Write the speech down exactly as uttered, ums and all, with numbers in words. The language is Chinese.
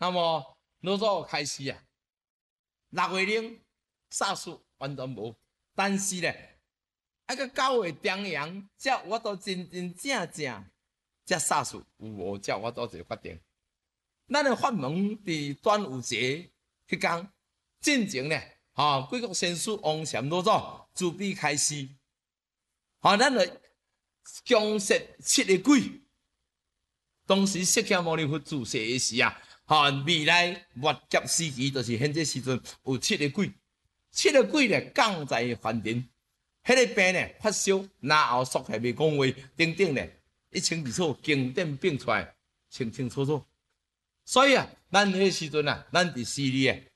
那么老早开始啊，六月零煞数完全无，但是咧，啊个九月中阳，才我都真真正正，才煞数有无，才我做一个决定。咱的法门伫端午节迄天进前咧，吼，贵国先师王禅老祖自比开始，吼，咱就强设七个鬼。当时释迦牟尼佛自世的时啊，吼，未来末劫时期，就是现在时阵有七个鬼，七个鬼咧降在凡人，迄个病咧发烧，然后缩起未讲话，等等咧，一清二楚，经典并出来，清清楚楚。所以啊，咱迄时阵啊，咱伫寺里诶，